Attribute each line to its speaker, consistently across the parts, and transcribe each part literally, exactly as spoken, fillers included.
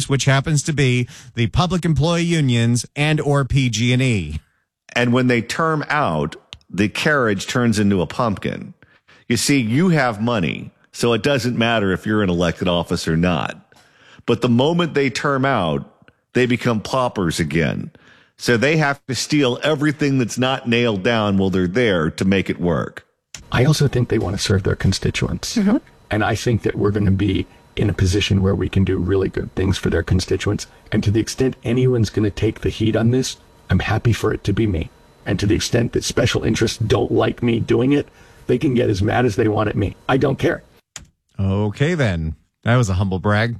Speaker 1: teams, which happens to be the public employee unions and or P G and E.
Speaker 2: And when they term out, the carriage turns into a pumpkin. You see, you have money, so it doesn't matter if you're in elected office or not. But the moment they term out, they become paupers again. So they have to steal everything that's not nailed down while they're there to make it work.
Speaker 3: I also think they want to serve their constituents. Mm-hmm. And I think that we're going to be in a position where we can do really good things for their constituents. And to the extent anyone's going to take the heat on this, I'm happy for it to be me. And to the extent that special interests don't like me doing it, they can get as mad as they want at me. I don't care.
Speaker 1: Okay, then. That was a humble brag.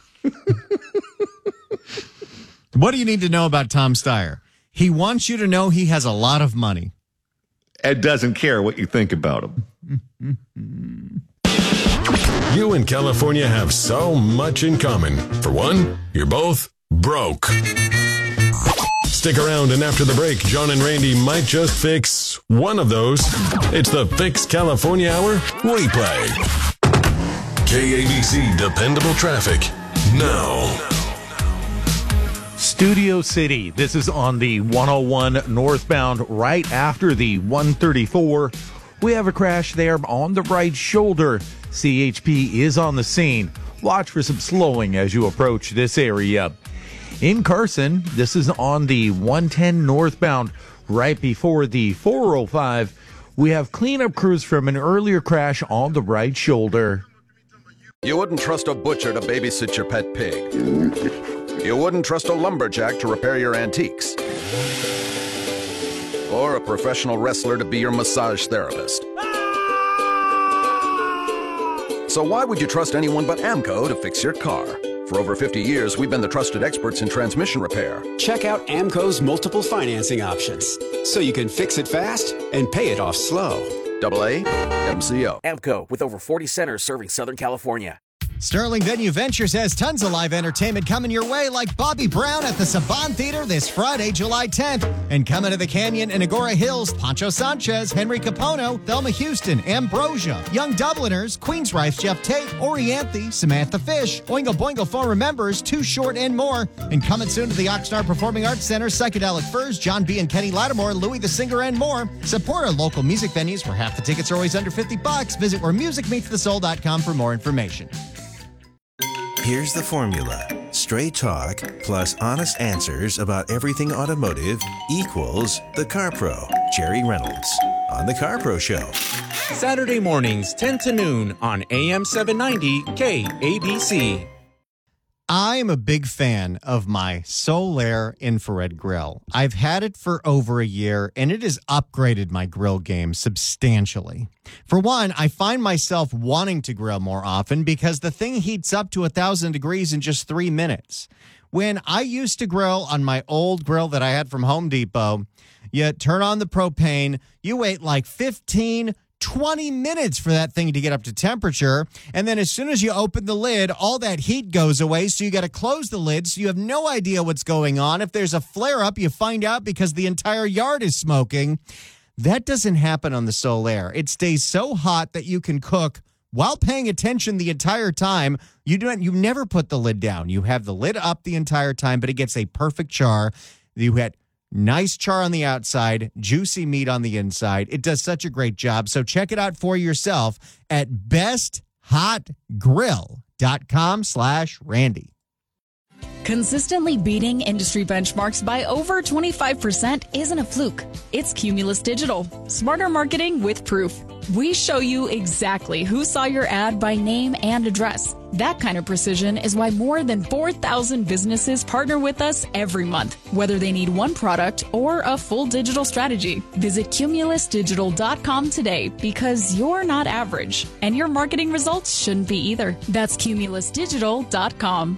Speaker 1: What do you need to know about Tom Steyer? He wants you to know he has a lot of money.
Speaker 2: Ed doesn't care what you think about him.
Speaker 4: You and California have so much in common. For one, you're both broke. Stick around, and after the break, John and Randy might just fix one of those. It's the Fix California Hour replay. K A B C Dependable Traffic. Now.
Speaker 5: Studio City. This is on the one oh one northbound right after the one thirty-four. We have a crash there on the right shoulder. C H P is on the scene. Watch for some slowing as you approach this area. In Carson, this is on the one ten northbound right before the four oh five. We have cleanup crews from an earlier crash on the right shoulder.
Speaker 6: You wouldn't trust a butcher to babysit your pet pig. You wouldn't trust a lumberjack to repair your antiques. Or a professional wrestler to be your massage therapist. So why would you trust anyone but AMCO to fix your car? For over fifty years, we've been the trusted experts in transmission repair.
Speaker 7: Check out AMCO's multiple financing options, so you can fix it fast and pay it off slow.
Speaker 6: Double A, M C O.
Speaker 8: AMCO, with over forty centers serving Southern California.
Speaker 1: Sterling Venue Ventures has tons of live entertainment coming your way, like Bobby Brown at the Saban Theater this Friday, July tenth. And coming to the Canyon and Agora Hills, Pancho Sanchez, Henry Capono, Thelma Houston, Ambrosia, Young Dubliners, Queensrÿche, Jeff Tate, Orianthe, Samantha Fish, Oingo Boingo former members, Too Short, and more. And coming soon to the Oxnard Performing Arts Center, Psychedelic Furs, John B. and Kenny Lattimore, Louis the Singer, and more. Support our local music venues where half the tickets are always under fifty bucks. Visit where music meets the soul dot com for more information.
Speaker 9: Here's the formula. Straight talk plus honest answers about everything automotive equals The Car Pro. Jerry Reynolds on The Car Pro Show.
Speaker 10: Saturday mornings, ten to noon on A M seven ninety K A B C.
Speaker 1: I am a big fan of my Solaire infrared grill. I've had it for over a year, and it has upgraded my grill game substantially. For one, I find myself wanting to grill more often because the thing heats up to one thousand degrees in just three minutes. When I used to grill on my old grill that I had from Home Depot, you turn on the propane, you wait like fifteen, twenty minutes for that thing to get up to temperature. And then as soon as you open the lid, all that heat goes away. So you got to close the lid. So you have no idea what's going on. If there's a flare up, you find out because the entire yard is smoking. That doesn't happen on the Solaire. It stays so hot that you can cook while paying attention the entire time. You don't, you never put the lid down. You have the lid up the entire time, but it gets a perfect char. You had nice char on the outside, juicy meat on the inside. It does such a great job. So check it out for yourself at best hot grill dot com slash Randy.
Speaker 11: Consistently beating industry benchmarks by over twenty-five percent isn't a fluke. It's Cumulus Digital. Smarter marketing with proof. We show you exactly who saw your ad by name and address. That kind of precision is why more than four thousand businesses partner with us every month, whether they need one product or a full digital strategy. Visit Cumulus Digital dot com today because you're not average, and your marketing results shouldn't be either. That's Cumulus Digital dot com.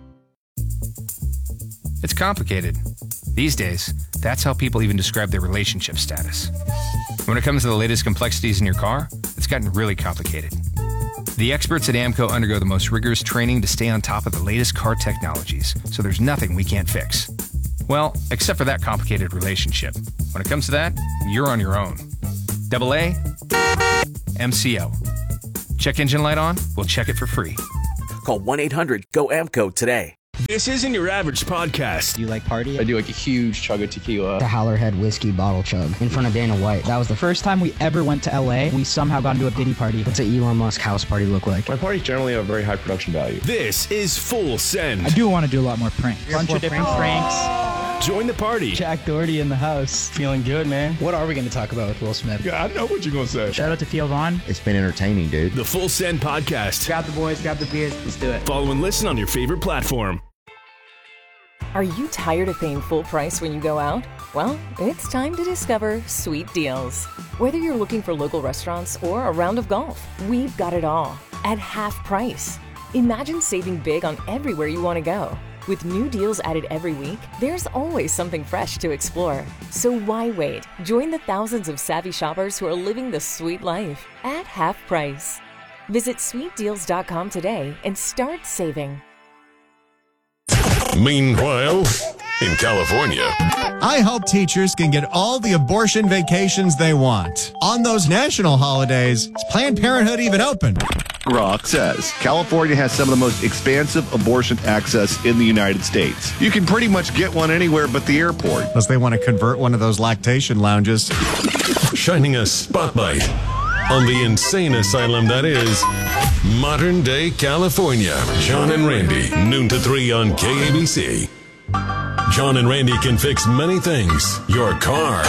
Speaker 12: It's complicated. These days, that's how people even describe their relationship status. When it comes to the latest complexities in your car, it's gotten really complicated. The experts at AMCO undergo the most rigorous training to stay on top of the latest car technologies, so there's nothing we can't fix. Well, except for that complicated relationship. When it comes to that, you're on your own. Double A, M C O. Check engine light on? We'll check it for free.
Speaker 8: Call one eight hundred G O A M C O today.
Speaker 13: This isn't your average podcast.
Speaker 14: Do you like party?
Speaker 15: I do like a huge chug of tequila.
Speaker 14: The Howlerhead whiskey bottle chug in front of Dana White. That was the first time we ever went to L A. We somehow got into a Diddy party. What's an Elon Musk house party look like?
Speaker 15: My parties generally have very high production value.
Speaker 13: This is Full Send.
Speaker 14: I do want to do a lot more pranks. A bunch of different pranks.
Speaker 13: Join the party.
Speaker 14: Jack Doherty in the house. Feeling good, man. What are we going to talk about with Will Smith?
Speaker 13: Yeah, I know what you're going to say.
Speaker 14: Shout out to Theo Vaughn.
Speaker 16: It's been entertaining, dude.
Speaker 13: The Full Send Podcast.
Speaker 14: Grab the boys, grab the beers. Let's do it.
Speaker 13: Follow and listen on your favorite platform.
Speaker 17: Are you tired of paying full price when you go out? Well, it's time to discover Sweet Deals. Whether you're looking for local restaurants or a round of golf, we've got it all at half price. Imagine saving big on everywhere you want to go. With new deals added every week, there's always something fresh to explore. So why wait? Join the thousands of savvy shoppers who are living the sweet life at half price. Visit sweet deals dot com today and start saving.
Speaker 4: Meanwhile, in California,
Speaker 1: I hope teachers can get all the abortion vacations they want. On those national holidays, is Planned Parenthood even open?
Speaker 2: Rock says California has some of the most expansive abortion access in the United States. You can pretty much get one anywhere but the airport.
Speaker 1: Unless they want to convert one of those lactation lounges.
Speaker 4: Shining a spotlight on the insane asylum that is modern day California. John and Randy, noon to three on K A B C. John and Randy can fix many things. Your car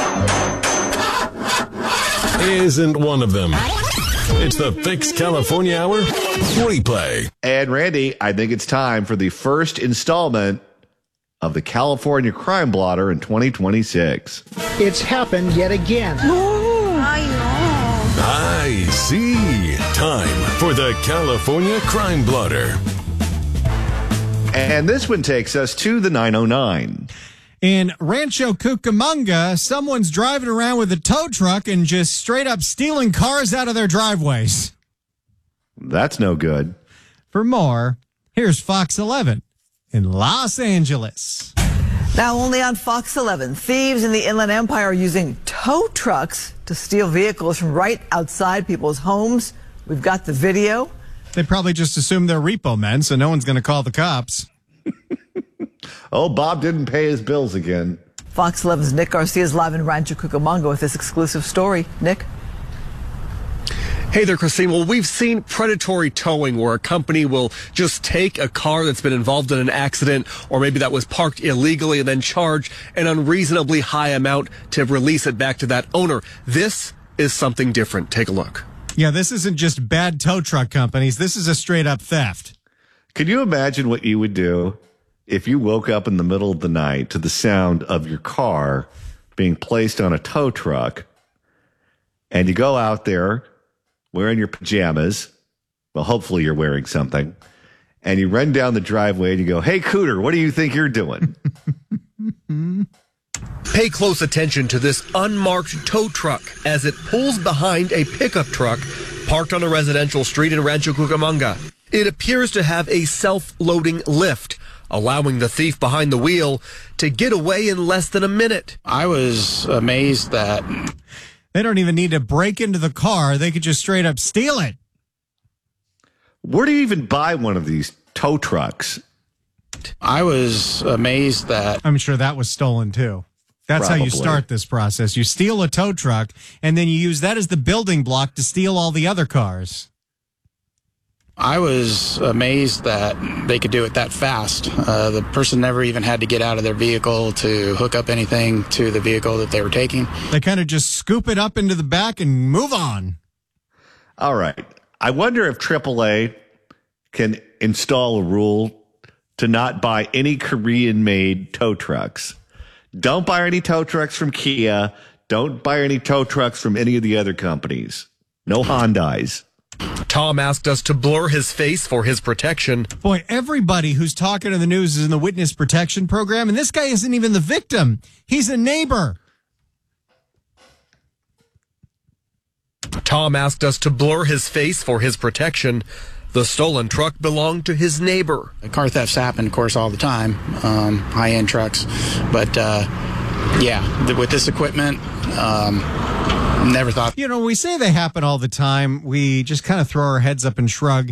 Speaker 4: isn't one of them. It's the Fix California Hour replay.
Speaker 2: And Randy, I think it's time for the first installment of the California Crime Blotter in twenty twenty-six.
Speaker 18: It's happened yet again.
Speaker 19: Oh, I know.
Speaker 4: I see. Time for the California Crime Blotter.
Speaker 2: And this one takes us to the nine oh nine.
Speaker 1: In Rancho Cucamonga, someone's driving around with a tow truck and just straight up stealing cars out of their driveways.
Speaker 2: That's no good.
Speaker 1: For more, here's Fox eleven in Los Angeles.
Speaker 20: Now, only on Fox eleven, thieves in the Inland Empire are using tow trucks to steal vehicles from right outside people's homes. We've got the video.
Speaker 1: They probably just assume they're repo men, so no one's going to call the cops.
Speaker 2: Oh, Bob didn't pay his bills again.
Speaker 20: Fox eleven's Nick Garcia is live in Rancho Cucamonga with this exclusive story. Nick?
Speaker 21: Hey there, Christine. Well, we've seen predatory towing where a company will just take a car that's been involved in an accident or maybe that was parked illegally and then charge an unreasonably high amount to release it back to that owner. This is something different. Take a look.
Speaker 1: Yeah, this isn't just bad tow truck companies. This is a straight up theft.
Speaker 2: Could you imagine what you would do if you woke up in the middle of the night to the sound of your car being placed on a tow truck and you go out there wearing your pajamas? Well, hopefully you're wearing something. And you run down the driveway and you go, "Hey, Cooter, what do you think you're doing?"
Speaker 21: Pay close attention to this unmarked tow truck as it pulls behind a pickup truck parked on a residential street in Rancho Cucamonga. It appears to have a self-loading lift, allowing the thief behind the wheel to get away in less than a minute.
Speaker 14: I was amazed that
Speaker 1: they don't even need to break into the car. They could just straight up steal it.
Speaker 2: Where do you even buy one of these tow trucks?
Speaker 14: I was amazed that
Speaker 1: I'm sure that was stolen too. That's Probably. How you start this process. You steal a tow truck and then you use that as the building block to steal all the other cars.
Speaker 14: I was amazed that they could do it that fast. Uh, the person never even had to get out of their vehicle to hook up anything to the vehicle that they were taking.
Speaker 1: They kind of just scoop it up into the back and move on.
Speaker 2: All right. I wonder if triple A can install a rule to not buy any Korean-made tow trucks. Don't buy any tow trucks from Kia. Don't buy any tow trucks from any of the other companies. No Hyundais.
Speaker 21: Tom asked us to blur his face for his protection.
Speaker 1: Boy, everybody who's talking to the news is in the witness protection program, and this guy isn't even the victim. He's a neighbor.
Speaker 21: Tom asked us to blur his face for his protection. The stolen truck belonged to his neighbor.
Speaker 14: Car thefts happen, of course, all the time, um, high-end trucks. But, uh, yeah, with this equipment, um, never thought.
Speaker 1: You know, we say they happen all the time. We just kind of throw our heads up and shrug.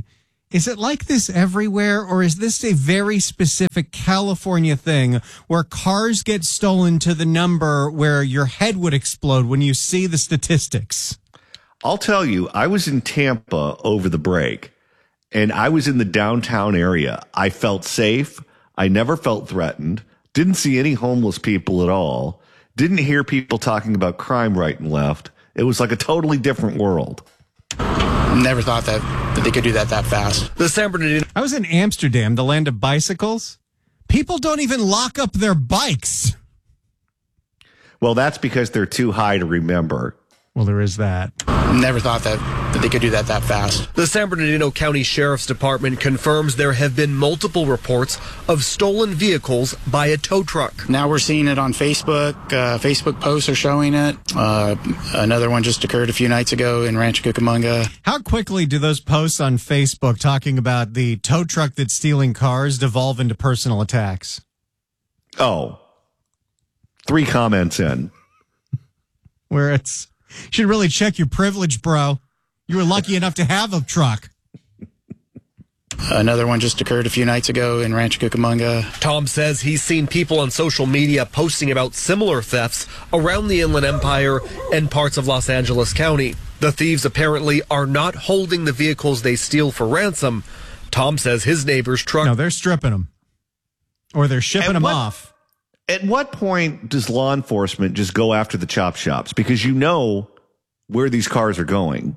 Speaker 1: Is it like this everywhere, or is this a very specific California thing where cars get stolen to the number where your head would explode when you see the statistics?
Speaker 2: I'll tell you, I was in Tampa over the break, and I was in the downtown area. I felt safe. I never felt threatened. Didn't see any homeless people at all. Didn't hear people talking about crime right and left. It was like a totally different world.
Speaker 14: Never thought that, that they could do that that fast.
Speaker 21: The San Bernardino.
Speaker 1: I was in Amsterdam, the land of bicycles. People don't even lock up their bikes.
Speaker 2: Well, that's because they're too high to remember.
Speaker 1: Well, there is that.
Speaker 14: Never thought that, that they could do that that fast.
Speaker 21: The San Bernardino County Sheriff's Department confirms there have been multiple reports of stolen vehicles by a tow truck.
Speaker 14: Now we're seeing it on Facebook. Uh, Facebook posts are showing it. Uh, another one just occurred a few nights ago in Rancho Cucamonga.
Speaker 1: How quickly do those posts on Facebook talking about the tow truck that's stealing cars devolve into personal attacks?
Speaker 2: Oh, three comments in.
Speaker 1: Where it's... You should really check your privilege, bro. You were lucky enough to have a truck.
Speaker 14: Another one just occurred a few nights ago in Rancho Cucamonga.
Speaker 21: Tom says he's seen people on social media posting about similar thefts around the Inland Empire and parts of Los Angeles County. The thieves apparently are not holding the vehicles they steal for ransom. Tom says his neighbor's truck...
Speaker 1: No, they're stripping them. Or they're shipping
Speaker 2: At
Speaker 1: them
Speaker 2: what-
Speaker 1: off.
Speaker 2: At what point does law enforcement just go after the chop shops? Because you know where these cars are going.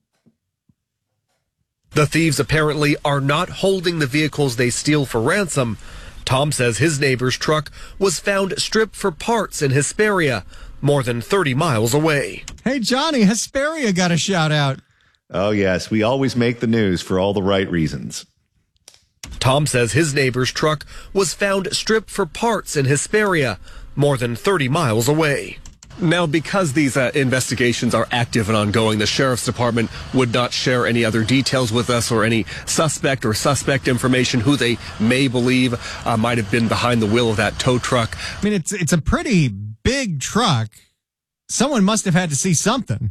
Speaker 21: The thieves apparently are not holding the vehicles they steal for ransom. Tom says his neighbor's truck was found stripped for parts in Hesperia, more than thirty miles away.
Speaker 1: Hey, Johnny, Hesperia got a shout out.
Speaker 2: Oh, yes. We always make the news for all the right reasons.
Speaker 21: Tom says his neighbor's truck was found stripped for parts in Hesperia, more than thirty miles away. Now, because these uh, investigations are active and ongoing, the Sheriff's Department would not share any other details with us or any suspect or suspect information who they may believe uh, might have been behind the wheel of that tow truck.
Speaker 1: I mean, it's it's a pretty big truck. Someone must have had to see something.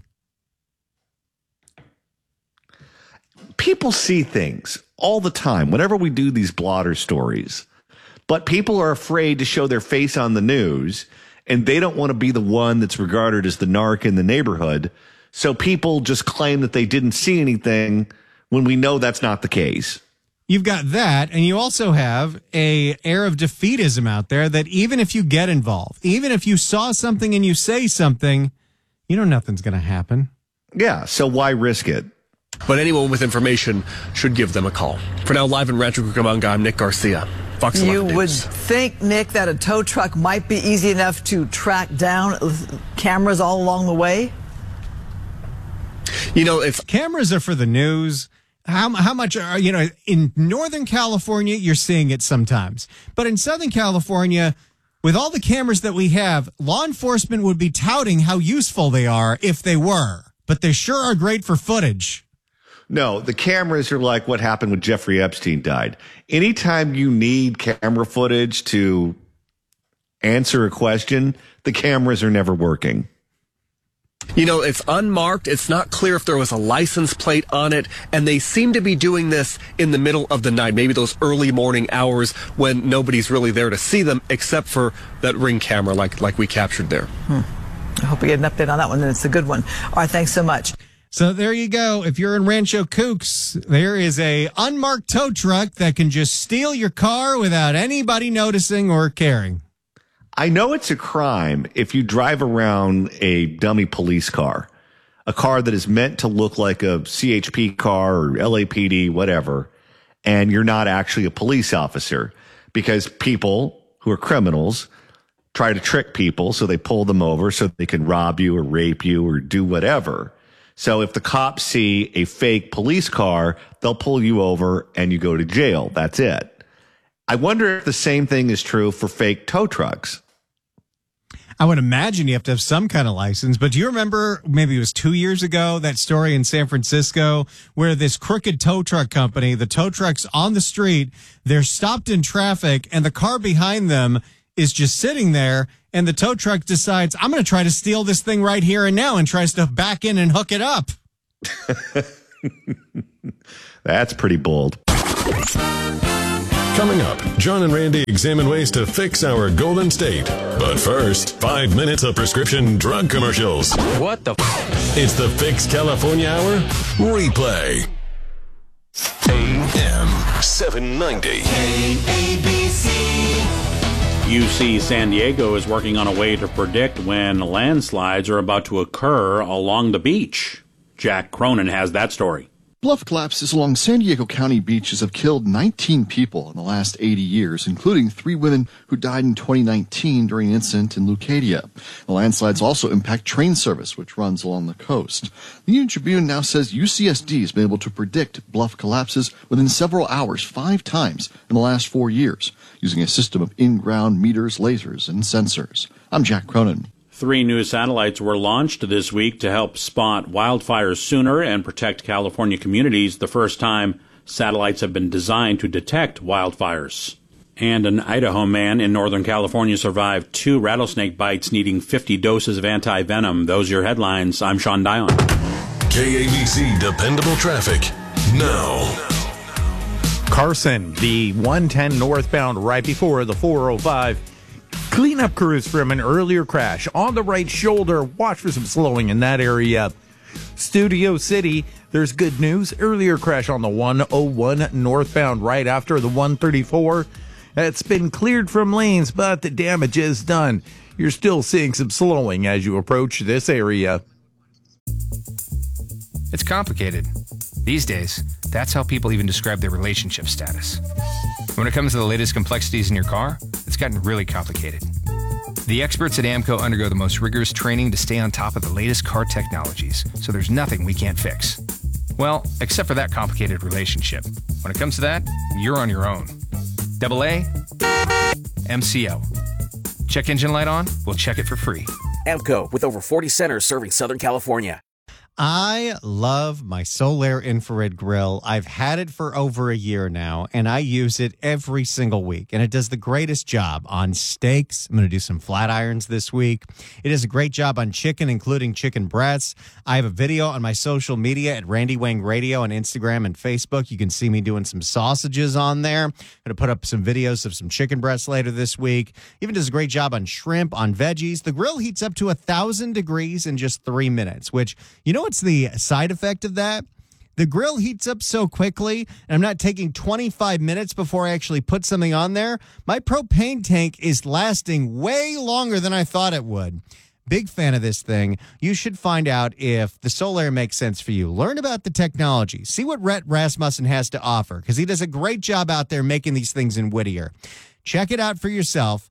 Speaker 2: People see things all the time whenever we do these blotter stories, but people are afraid to show their face on the news, and they don't want to be the one that's regarded as the narc in the neighborhood. So people just claim that they didn't see anything when we know that's not the case.
Speaker 1: You've got that, and you also have a air of defeatism out there that even if you get involved, even if you saw something and you say something, you know nothing's going to happen.
Speaker 2: Yeah, so why risk it?
Speaker 21: But anyone with information should give them a call. For now, live in Rancho Cucamonga, I'm Nick Garcia, Fox
Speaker 20: You
Speaker 21: eleven
Speaker 20: would
Speaker 21: News.
Speaker 20: think, Nick, that a tow truck might be easy enough to track down, cameras all along the way?
Speaker 21: You know, if
Speaker 1: cameras are for the news, how how much are, you know, in Northern California, you're seeing it sometimes. But in Southern California, with all the cameras that we have, law enforcement would be touting how useful they are if they were. But they sure are great for footage.
Speaker 2: No, the cameras are like what happened when Jeffrey Epstein died. Anytime you need camera footage to answer a question, the cameras are never working.
Speaker 21: You know, it's unmarked. It's not clear if there was a license plate on it. And they seem to be doing this in the middle of the night, maybe those early morning hours when nobody's really there to see them except for that Ring camera like, like we captured there.
Speaker 20: Hmm. I hope we get an update on that one, and it's a good one. All right, thanks so much.
Speaker 1: So there you go. If you're in Rancho Kooks, there is a unmarked tow truck that can just steal your car without anybody noticing or caring.
Speaker 2: I know it's a crime if you drive around a dummy police car, a car that is meant to look like a C H P car or L A P D, whatever, and you're not actually a police officer, because people who are criminals try to trick people, so they pull them over so they can rob you or rape you or do whatever. So if the cops see a fake police car, they'll pull you over and you go to jail. That's it. I wonder if the same thing is true for fake tow trucks.
Speaker 1: I would imagine you have to have some kind of license, but do you remember, maybe it was two years ago, that story in San Francisco where this crooked tow truck company, the tow truck's on the street, they're stopped in traffic, and the car behind them is just sitting there, and the tow truck decides, I'm going to try to steal this thing right here and now, and tries to back in and hook it up.
Speaker 2: That's pretty bold.
Speaker 4: Coming up, John and Randy examine ways to fix our Golden State. But first, five minutes of prescription drug commercials.
Speaker 10: What the f-
Speaker 4: It's the Fix California Hour replay. A M seven ninety.
Speaker 16: K A B C. U C San Diego is working on a way to predict when landslides are about to occur along the beach. Jack Cronin has that story.
Speaker 22: Bluff collapses along San Diego County beaches have killed nineteen people in the last eighty years, including three women who died in twenty nineteen during an incident in Leucadia. The landslides also impact train service, which runs along the coast. The Union Tribune now says U C S D has been able to predict bluff collapses within several hours, five times in the last four years, using a system of in-ground meters, lasers, and sensors. I'm Jack Cronin.
Speaker 16: Three new satellites were launched this week to help spot wildfires sooner and protect California communities, the first time satellites have been designed to detect wildfires. And an Idaho man in Northern California survived two rattlesnake bites, needing fifty doses of anti-venom. Those are your headlines. I'm Sean Dion.
Speaker 4: K A B C Dependable Traffic now.
Speaker 5: Carson, the one ten northbound right before the four oh five. Cleanup crews from an earlier crash on the right shoulder. Watch for some slowing in that area. Studio City, there's good news. Earlier crash on the one oh one northbound right after the one thirty-four. It's been cleared from lanes, but the damage is done. You're still seeing some slowing as you approach this area.
Speaker 12: It's complicated. These days, that's how people even describe their relationship status. When it comes to the latest complexities in your car, it's gotten really complicated. The experts at AAMCO undergo the most rigorous training to stay on top of the latest car technologies, so there's nothing we can't fix. Well, except for that complicated relationship. When it comes to that, you're on your own. Double A, M C O. Check engine light on? We'll check it for free.
Speaker 8: AAMCO, with over forty centers serving Southern California.
Speaker 1: I love my Solaire infrared grill. I've had it for over a year now, and I use it every single week, and it does the greatest job on steaks. I'm going to do some flat irons this week. It does a great job on chicken, including chicken breasts. I have a video on my social media at Randy Wang Radio on Instagram and Facebook. You can see me doing some sausages on there. I'm going to put up some videos of some chicken breasts later this week. Even does a great job on shrimp, on veggies. The grill heats up to one thousand degrees in just three minutes, which, you know, what's the side effect of that? The grill heats up so quickly, and I'm not taking twenty-five minutes before I actually put something on there. My propane tank is lasting way longer than I thought it would. Big fan of this thing. You should find out if the Solaire makes sense for you. Learn about the technology. See what Rhett Rasmussen has to offer, because he does a great job out there making these things in Whittier. Check it out for yourself.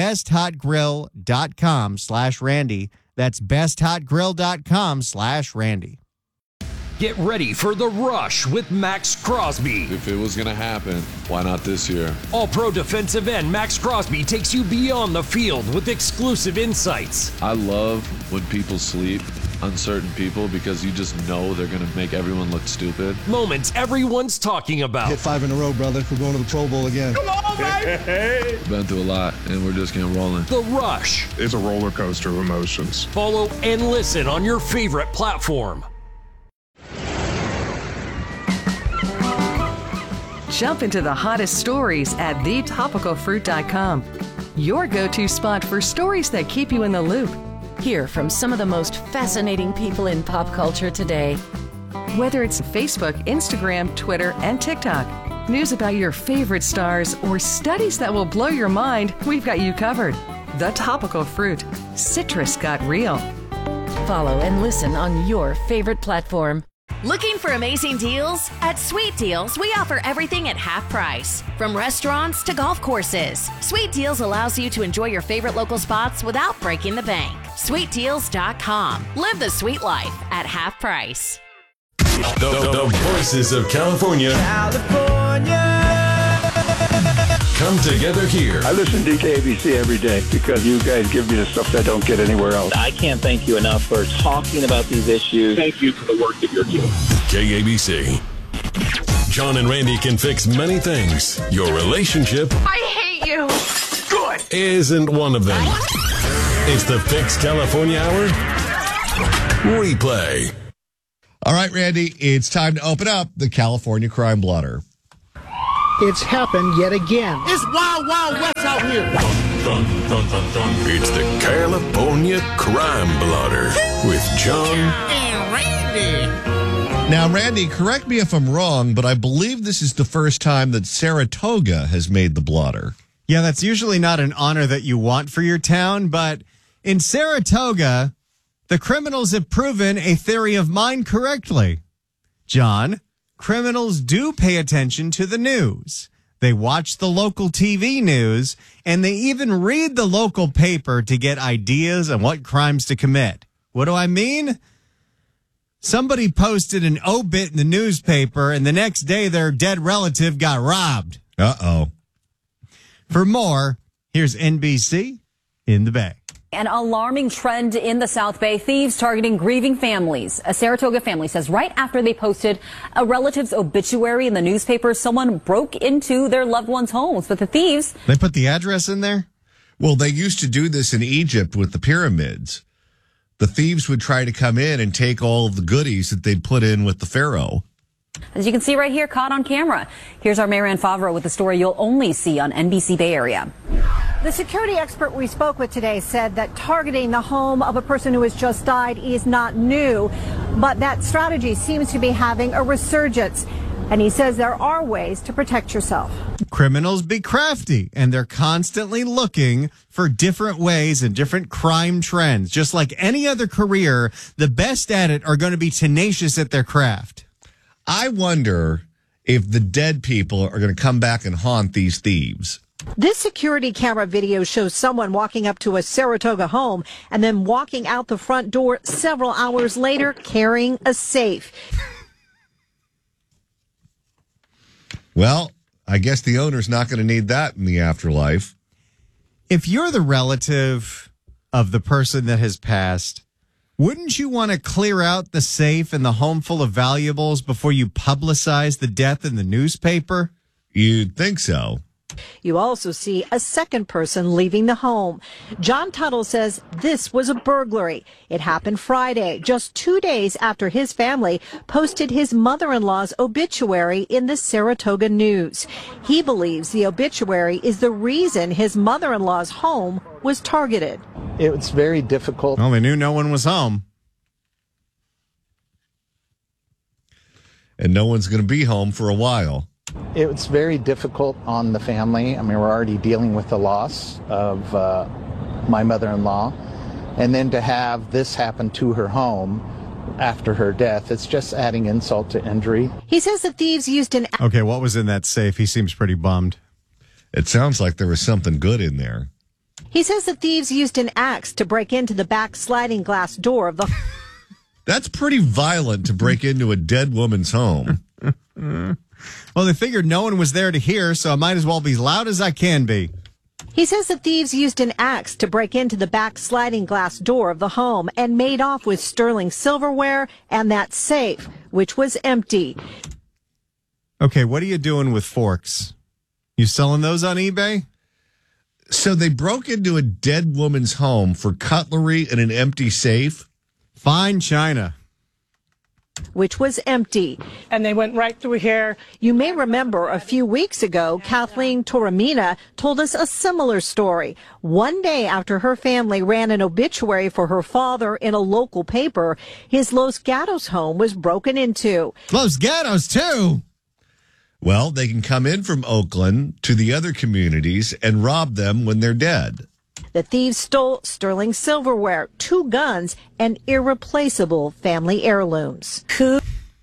Speaker 1: besthotgrill.com slash Randy. That's besthotgrill.com slash Randy.
Speaker 23: Get ready for the rush with Max Crosby.
Speaker 24: If it was going to happen, why not this year?
Speaker 23: All-pro defensive end Max Crosby takes you beyond the field with exclusive insights.
Speaker 24: I love when people sleep, uncertain people, because you just know they're going to make everyone look stupid.
Speaker 23: Moments everyone's talking about.
Speaker 25: Hit five in a row, brother. We're going to the Pro Bowl again.
Speaker 23: Come on, baby!
Speaker 24: Been through a lot, and we're just getting rolling.
Speaker 23: The Rush.
Speaker 26: It's a roller coaster of emotions.
Speaker 23: Follow and listen on your favorite platform.
Speaker 27: Jump into the hottest stories at the topical fruit dot com. Your go-to spot for stories that keep you in the loop.
Speaker 28: Hear from some of the most fascinating people in pop culture today.
Speaker 27: Whether it's Facebook, Instagram, Twitter, and TikTok, news about your favorite stars, or studies that will blow your mind, we've got you covered. The Topical Fruit. Citrus got real.
Speaker 28: Follow and listen on your favorite platform.
Speaker 29: Looking for amazing deals? At Sweet Deals, we offer everything at half price. From restaurants to golf courses, Sweet Deals allows you to enjoy your favorite local spots without breaking the bank. sweet deals dot com. Live the sweet life at half price.
Speaker 4: The, the, the voices of California.
Speaker 16: California.
Speaker 4: Come together here.
Speaker 30: I listen to K A B C every day because you guys give me the stuff that I don't get anywhere else.
Speaker 31: I can't thank you enough for talking about these issues.
Speaker 30: Thank you for the work that you're doing.
Speaker 4: K A B C. John and Randy can fix many things. Your relationship
Speaker 28: I hate you.
Speaker 30: Good.
Speaker 4: isn't one of them. It's the Fix California Hour replay.
Speaker 2: All right, Randy, it's time to open up the California Crime Blotter.
Speaker 3: It's happened yet again.
Speaker 6: It's Wild Wild West out here.
Speaker 4: Dun, dun, dun, dun. It's the California Crime Blotter with John
Speaker 6: and Randy.
Speaker 2: Now, Randy, correct me if I'm wrong, but I believe this is the first time that Saratoga has made the blotter.
Speaker 1: Yeah, that's usually not an honor that you want for your town, but in Saratoga, the criminals have proven a theory of mine correctly. John, criminals do pay attention to the news. They watch the local T V news, and they even read the local paper to get ideas on what crimes to commit. What do I mean? Somebody posted an obit in the newspaper, and the next day their dead relative got robbed.
Speaker 2: Uh-oh.
Speaker 1: For more, here's N B C in the Bay.
Speaker 7: An alarming trend in the South Bay, thieves targeting grieving families. A Saratoga family says right after they posted a relative's obituary in the newspaper, someone broke into their loved one's homes. But the thieves...
Speaker 1: They put the address in there?
Speaker 2: Well, they used to do this in Egypt with the pyramids. The thieves would try to come in and take all of the goodies that they'd put in with the pharaoh.
Speaker 7: As you can see right here, caught on camera. Here's our Marianne Favreau with the story you'll only see on N B C Bay Area.
Speaker 9: The security expert we spoke with today said that targeting the home of a person who has just died is not new, but that strategy seems to be having a resurgence. And he says there are ways to protect yourself.
Speaker 1: Criminals be crafty, and they're constantly looking for different ways and different crime trends. Just like any other career, the best at it are going to be tenacious at their craft.
Speaker 2: I wonder if the dead people are going to come back and haunt these thieves.
Speaker 9: This security camera video shows someone walking up to a Saratoga home and then walking out the front door several hours later carrying a safe.
Speaker 2: Well, I guess the owner's not going to need that in the afterlife.
Speaker 1: If you're the relative of the person that has passed, wouldn't you want to clear out the safe and the home full of valuables before you publicize the death in the newspaper?
Speaker 2: You'd think so.
Speaker 9: You also see a second person leaving the home. John Tuttle says this was a burglary. It happened Friday, just two days after his family posted his mother-in-law's obituary in the Saratoga News. He believes the obituary is the reason his mother-in-law's home was targeted.
Speaker 3: It's very difficult.
Speaker 1: Well, they knew no one was home.
Speaker 2: And no one's going to be home for a while.
Speaker 3: It's very difficult on the family. I mean, we're already dealing with the loss of uh, my mother-in-law. And then to have this happen to her home after her death, it's just adding insult to injury.
Speaker 9: He says the thieves used an...
Speaker 1: Okay, what was in that safe? He seems pretty bummed.
Speaker 2: It sounds like there was something good in there.
Speaker 9: He says the thieves used an axe to break into the back sliding glass door of the...
Speaker 2: That's pretty violent to break into a dead woman's home.
Speaker 1: Well, they figured no one was there to hear, so I might as well be as loud as I can be.
Speaker 9: He says the thieves used an axe to break into the back sliding glass door of the home and made off with sterling silverware and that safe, which was empty.
Speaker 1: Okay, what are you doing with forks? You selling those on eBay?
Speaker 2: So they broke into a dead woman's home for cutlery and an empty safe?
Speaker 1: Fine china.
Speaker 9: Which was empty.
Speaker 11: And they went right through here.
Speaker 9: You may remember a few weeks ago, Kathleen Toromina told us a similar story. One day after her family ran an obituary for her father in a local paper, his Los Gatos home was broken into.
Speaker 1: Los Gatos, too?
Speaker 2: Well, they can come in from Oakland to the other communities and rob them when they're dead.
Speaker 9: The thieves stole sterling silverware, two guns, and irreplaceable family heirlooms.
Speaker 1: You're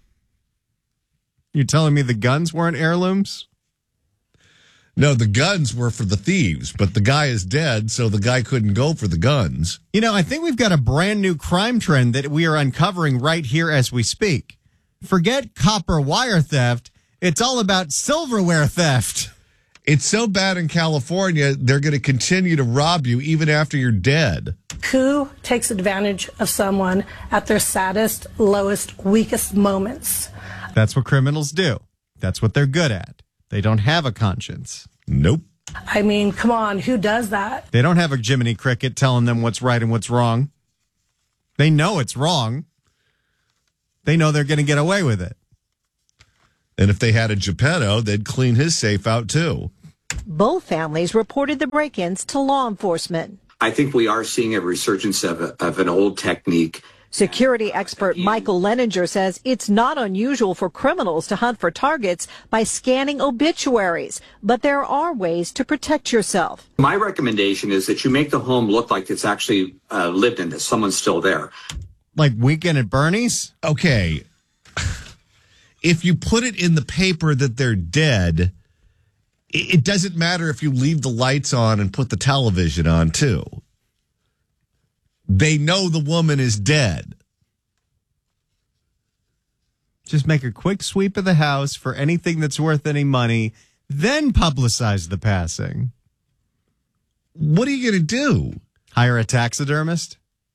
Speaker 1: telling me the guns weren't heirlooms?
Speaker 2: No, the guns were for the thieves, but the guy is dead, so the guy couldn't go for the guns.
Speaker 1: You know, I think we've got a brand new crime trend that we are uncovering right here as we speak. Forget copper wire theft. It's all about silverware theft.
Speaker 2: It's so bad in California, they're going to continue to rob you even after you're dead.
Speaker 11: Who takes advantage of someone at their saddest, lowest, weakest moments?
Speaker 1: That's what criminals do. That's what they're good at. They don't have a conscience.
Speaker 2: Nope.
Speaker 11: I mean, come on, who does that?
Speaker 1: They don't have a Jiminy Cricket telling them what's right and what's wrong. They know it's wrong. They know they're going to get away with it.
Speaker 5: And if they had a Geppetto, they'd clean his safe out too.
Speaker 9: Both families reported the break-ins to law enforcement.
Speaker 10: I think we are seeing a resurgence of, a, of an old technique.
Speaker 9: Security expert Michael Leninger says it's not unusual for criminals to hunt for targets by scanning obituaries, but there are ways to protect yourself.
Speaker 10: My recommendation is that you make the home look like it's actually uh, lived in, that someone's still there.
Speaker 1: Like Weekend at Bernie's?
Speaker 5: Okay. If you put it in the paper that they're dead, it doesn't matter if you leave the lights on and put the television on, too. They know the woman is dead.
Speaker 1: Just make a quick sweep of the house for anything that's worth any money, then publicize the passing.
Speaker 5: What are you going to do?
Speaker 1: Hire a taxidermist?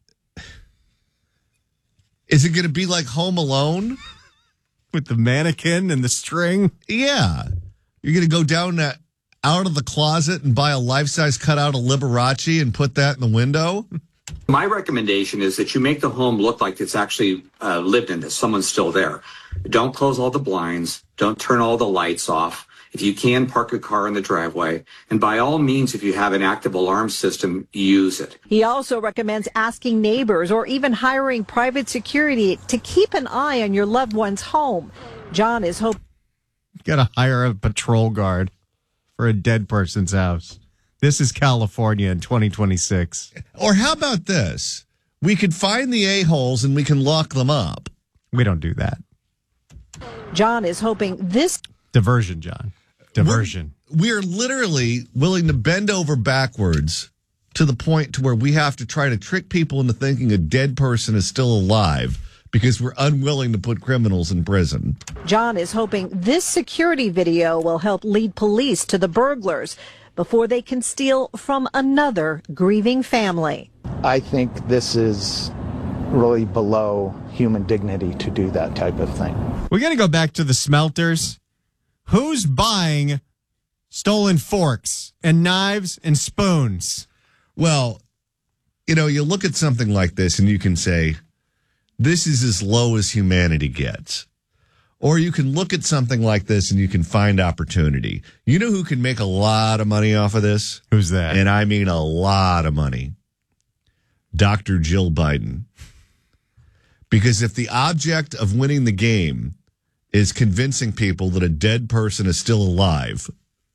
Speaker 5: Is it going to be like Home Alone?
Speaker 1: With the mannequin and the string?
Speaker 5: Yeah. You're going to go down that, out of the closet and buy a life-size cutout of Liberace and put that in the window?
Speaker 10: My recommendation is that you make the home look like it's actually uh, lived in, that someone's still there. Don't close all the blinds. Don't turn all the lights off. If you can, park a car in the driveway. And by all means, if you have an active alarm system, use it.
Speaker 9: He also recommends asking neighbors or even hiring private security to keep an eye on your loved one's home. John is hoping.
Speaker 1: Got to hire a patrol guard for a dead person's house. This is California in twenty twenty-six.
Speaker 5: Or how about this? We could find the a-holes and we can lock them up.
Speaker 1: We don't do that.
Speaker 9: John is hoping this.
Speaker 1: Diversion, John. Diversion.
Speaker 5: We're, we're literally willing to bend over backwards to the point to where we have to try to trick people into thinking a dead person is still alive because we're unwilling to put criminals in prison.
Speaker 9: John is hoping this security video will help lead police to the burglars before they can steal from another grieving family.
Speaker 3: I think this is really below human dignity to do that type of thing.
Speaker 1: We're going to go back to the smelters. Who's buying stolen forks and knives and spoons?
Speaker 5: Well, you know, you look at something like this and you can say, this is as low as humanity gets. Or you can look at something like this and you can find opportunity. You know who can make a lot of money off of this?
Speaker 1: Who's that?
Speaker 5: And I mean a lot of money. Doctor Jill Biden. Because if the object of winning the game is convincing people that a dead person is still alive,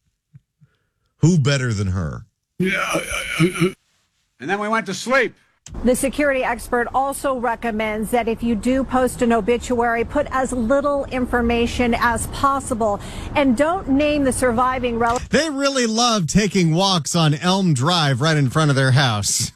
Speaker 5: who better than her?
Speaker 6: Yeah. And then we went to sleep.
Speaker 9: The security expert also recommends that if you do post an obituary, put as little information as possible and don't name the surviving relative.
Speaker 1: They really love taking walks on Elm Drive right in front of their house.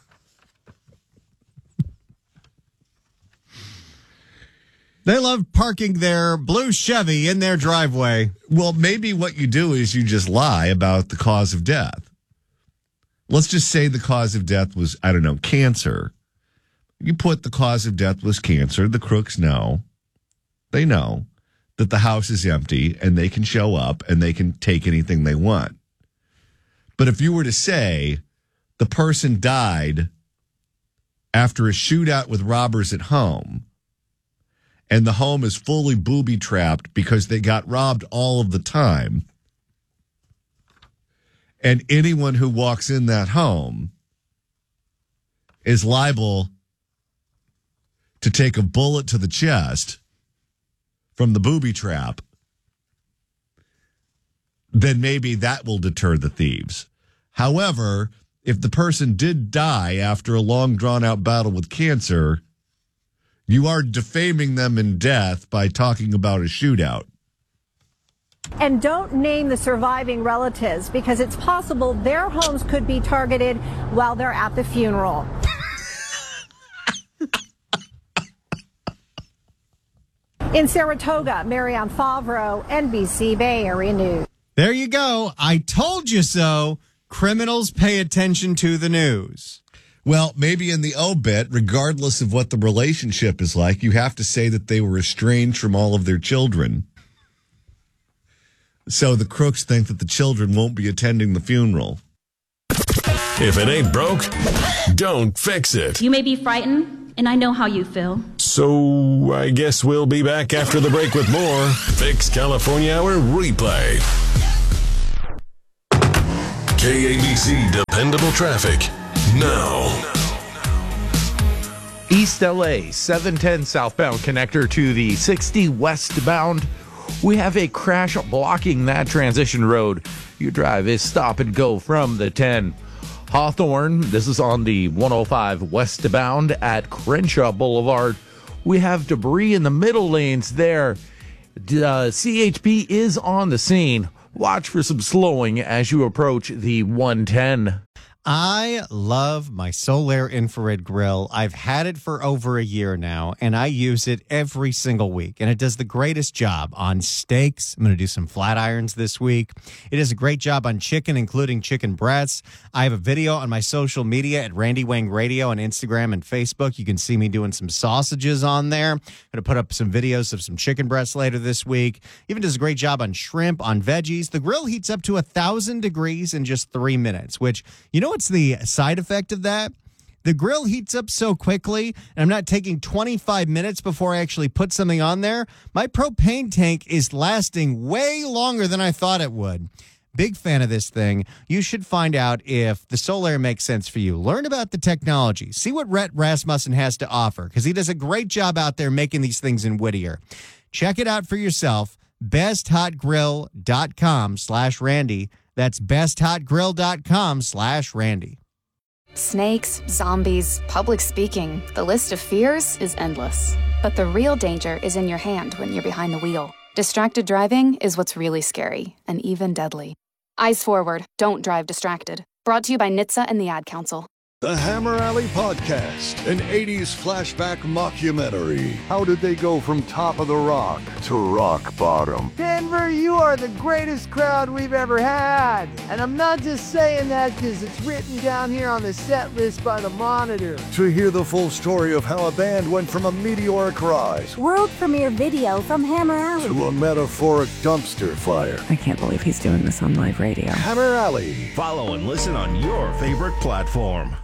Speaker 1: They love parking their blue Chevy in their driveway.
Speaker 5: Well, maybe what you do is you just lie about the cause of death. Let's just say the cause of death was, I don't know, cancer. You put the cause of death was cancer. The crooks know. They know that the house is empty and they can show up and they can take anything they want. But if you were to say the person died after a shootout with robbers at home and the home is fully booby-trapped because they got robbed all of the time, and anyone who walks in that home is liable to take a bullet to the chest from the booby trap, then maybe that will deter the thieves. However, if the person did die after a long, drawn-out battle with cancer, you are defaming them in death by talking about a shootout.
Speaker 9: And don't name the surviving relatives because it's possible their homes could be targeted while they're at the funeral. In Saratoga, Marianne Favreau, N B C Bay Area News.
Speaker 1: There you go. I told you so. Criminals pay attention to the news.
Speaker 5: Well, maybe in the obit, regardless of what the relationship is like, you have to say that they were estranged from all of their children. So the crooks think that the children won't be attending the funeral.
Speaker 4: If it ain't broke, don't fix it.
Speaker 13: You may be frightened
Speaker 8: and I know how you feel.
Speaker 4: So I guess we'll be back after the break with more Fix California Hour replay. K A B C Dependable Traffic now.
Speaker 12: East L A, seven ten southbound connector to the sixty westbound. We have a crash blocking that transition road. Your drive is stop and go from the ten. Hawthorne, this is on the one oh five westbound at Crenshaw Boulevard. We have debris in the middle lanes there. Uh, C H P is on the scene. Watch for some slowing as you approach the one ten.
Speaker 1: I love my Solaire infrared grill. I've had it for over a year now, and I use it every single week. And it does the greatest job on steaks. I'm going to do some flat irons this week. It does a great job on chicken, including chicken breasts. I have a video on my social media at Randy Wang Radio on Instagram and Facebook. You can see me doing some sausages on there. I'm going to put up some videos of some chicken breasts later this week. Even does a great job on shrimp, on veggies. The grill heats up to one thousand degrees in just three minutes, which, you know, what's the side effect of that? The grill heats up so quickly, and I'm not taking twenty-five minutes before I actually put something on there. My propane tank is lasting way longer than I thought it would. Big fan of this thing. You should find out if the Solaire makes sense for you. Learn about the technology. See what Rhett Rasmussen has to offer, because he does a great job out there making these things in Whittier. Check it out for yourself. besthotgrill.com slash Randy. That's besthotgrill.com slash Randy.
Speaker 13: Snakes, zombies, public speaking. The list of fears is endless. But the real danger is in your hand when you're behind the wheel. Distracted driving is what's really scary and even deadly. Eyes forward. Don't drive distracted. Brought to you by N H T S A and the Ad Council.
Speaker 25: The Hammer Alley Podcast, an eighties flashback mockumentary. How did they go from top of the rock to rock bottom?
Speaker 14: Denver, you are the greatest crowd we've ever had. And I'm not just saying that because it's written down here on the set list by the Monitor.
Speaker 25: To hear the full story of how a band went from a meteoric rise,
Speaker 15: world premiere video from Hammer Alley,
Speaker 25: to a metaphoric dumpster fire.
Speaker 17: I can't believe he's doing this on live radio.
Speaker 25: Hammer Alley.
Speaker 18: Follow and listen on your favorite platform.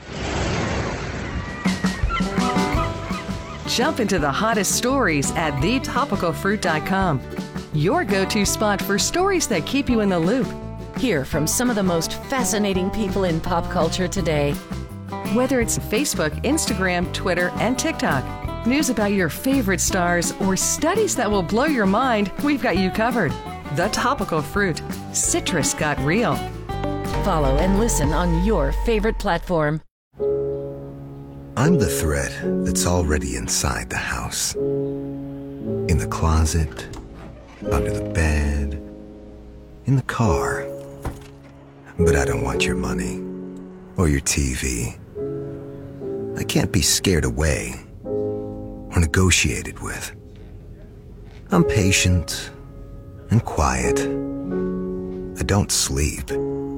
Speaker 27: Jump into the hottest stories at the topical fruit dot com. Your go-to spot for stories that keep you in the loop.
Speaker 28: Hear from some of the most fascinating people in pop culture today.
Speaker 27: Whether it's Facebook, Instagram, Twitter, and TikTok, news about your favorite stars, or studies that will blow your mind, we've got you covered. The Topical Fruit. Citrus got real.
Speaker 28: Follow and listen on your favorite platform.
Speaker 19: I'm the threat that's already inside the house. In the closet, under the bed, in the car. But I don't want your money or your T V. I can't be scared away or negotiated with. I'm patient and quiet. I don't sleep.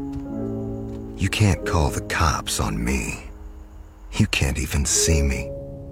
Speaker 19: You can't call the cops on me. You can't even see me.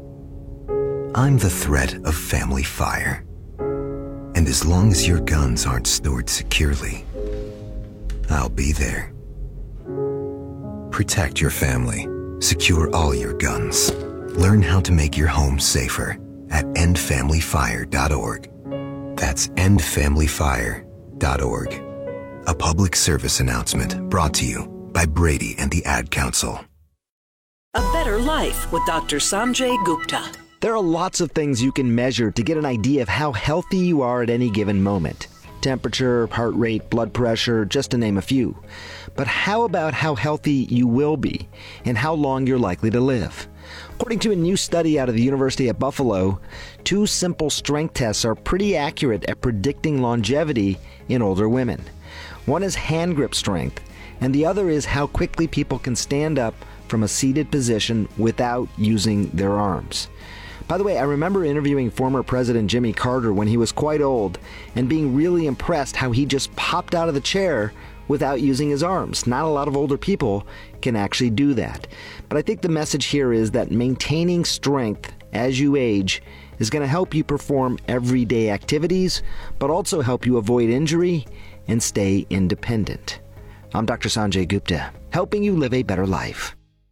Speaker 19: I'm the threat of family fire. And as long as your guns aren't stored securely, I'll be there. Protect your family. Secure all your guns. Learn how to make your home safer at end family fire dot org. That's end family fire dot org. A public service announcement brought to you by Brady and the Ad Council.
Speaker 20: A better life with Doctor Sanjay Gupta.
Speaker 21: There are lots of things you can measure to get an idea of how healthy you are at any given moment. Temperature, heart rate, blood pressure, just to name a few. But how about how healthy you will be and how long you're likely to live? According to a new study out of the University at Buffalo, two simple strength tests are pretty accurate at predicting longevity in older women. One is hand grip strength, and the other is how quickly people can stand up from a seated position without using their arms. By the way, I remember interviewing former President Jimmy Carter when he was quite old and being really impressed how he just popped out of the chair without using his arms. Not a lot of older people can actually do that. But I think the message here is that maintaining strength as you age is going to help you perform everyday activities, but also help you avoid injury and stay independent. I'm Doctor Sanjay Gupta, helping you live a better life.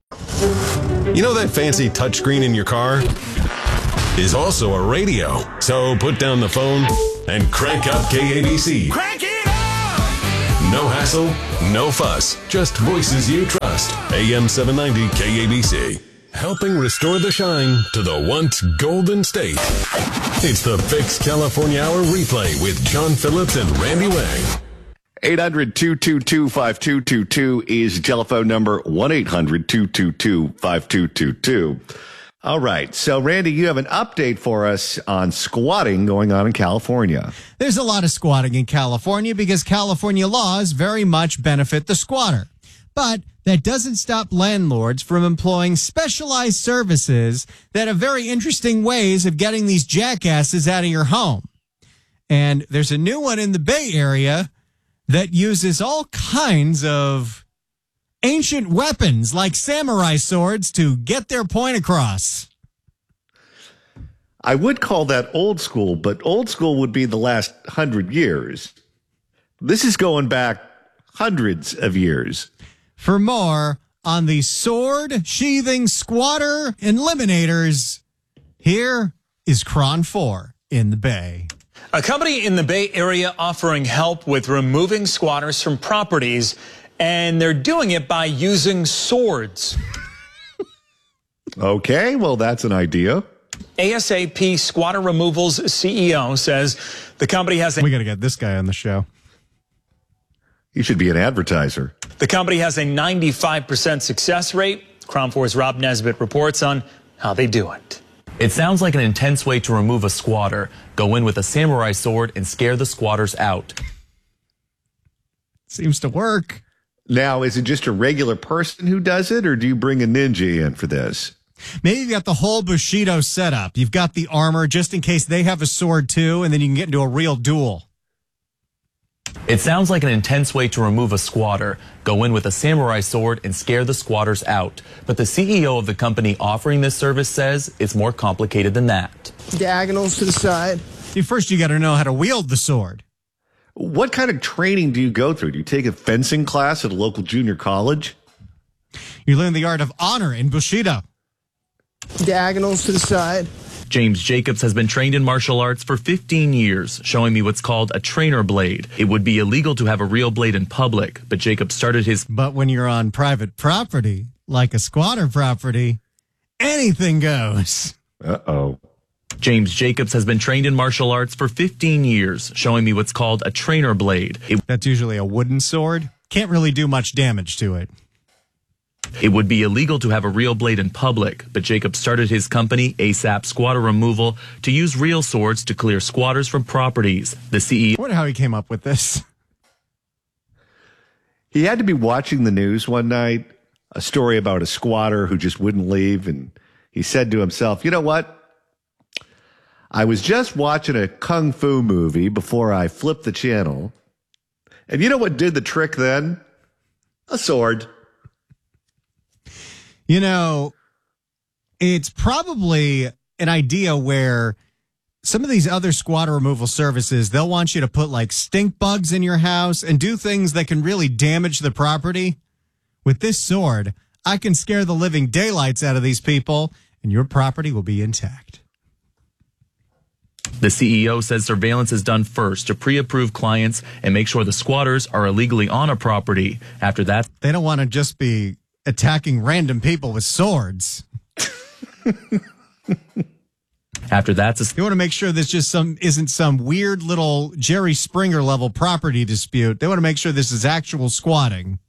Speaker 4: You know that fancy touchscreen in your car is also a radio. So put down the phone and crank up K A B C.
Speaker 18: Crank it up!
Speaker 4: No hassle, no fuss, just voices you trust. A M seven ninety K A B C. Helping restore the shine to the once golden state. It's the Fix California Hour replay with John Phillips and Randy Wang.
Speaker 5: eight hundred, two two two, five two two two is telephone number, one eight hundred, two two two, five two two two. All right. So, Randy, you have an update for us on squatting going on in California.
Speaker 1: There's a lot of squatting in California because California laws very much benefit the squatter. But that doesn't stop landlords from employing specialized services that have very interesting ways of getting these jackasses out of your home. And there's a new one in the Bay Area that uses all kinds of ancient weapons like samurai swords to get their point across.
Speaker 5: I would call that old school, but old school would be the last hundred years. This is going back hundreds of years.
Speaker 1: For more on the sword sheathing squatter eliminators, here is Cron four in the Bay.
Speaker 2: A company in the Bay Area offering help with removing squatters from properties, and they're doing it by using swords.
Speaker 5: Okay, well, that's an idea.
Speaker 2: ASAP Squatter Removals C E O says the company has a...
Speaker 1: We got to get this guy on the show.
Speaker 5: He should be an advertiser.
Speaker 2: The company has a ninety-five percent success rate. Cron four's Rob Nesbitt reports on how they do it.
Speaker 7: It sounds like an intense way to remove a squatter. Go in with a samurai sword and scare the squatters out.
Speaker 1: Seems to work.
Speaker 5: Now, is it just a regular person who does it, or do you bring a ninja in for this?
Speaker 1: Maybe you've got the whole Bushido setup. You've got the armor just in case they have a sword too, and then you can get into a real duel.
Speaker 7: It sounds like an intense way to remove a squatter. Go in with a samurai sword and scare the squatters out. But the C E O of the company offering this service says it's more complicated than that.
Speaker 14: Diagonals to the side.
Speaker 1: See, first you got to know how to wield the sword.
Speaker 5: What kind of training do you go through? Do you take a fencing class at a local junior college?
Speaker 1: You learn the art of honor in Bushido.
Speaker 14: Diagonals to the side.
Speaker 7: James Jacobs has been trained in martial arts for fifteen years, showing me what's called a trainer blade. It would be illegal to have a real blade in public, but Jacobs started his...
Speaker 1: But when you're on private property, like a squatter property, anything goes.
Speaker 5: Uh-oh.
Speaker 7: James Jacobs has been trained in martial arts for fifteen years, showing me what's called a trainer blade. It...
Speaker 1: That's usually a wooden sword. Can't really do much damage to it.
Speaker 7: It would be illegal to have a real blade in public, but Jacob started his company, ASAP Squatter Removal, to use real swords to clear squatters from properties. The C E O...
Speaker 1: I wonder how he came up with this.
Speaker 5: He had to be watching the news one night, a story about a squatter who just wouldn't leave, and he said to himself, you know what? I was just watching a kung fu movie before I flipped the channel, and you know what did the trick then? A sword.
Speaker 1: You know, it's probably an idea where some of these other squatter removal services, they'll want you to put like stink bugs in your house and do things that can really damage the property. With this sword, I can scare the living daylights out of these people and your property will be intact.
Speaker 7: The C E O says surveillance is done first to pre-approve clients and make sure the squatters are illegally on a property. After that,
Speaker 1: they don't want to just be attacking random people with swords.
Speaker 7: After that,
Speaker 1: you want to make sure this just some isn't some weird little Jerry Springer level property dispute. They want to make sure this is actual squatting.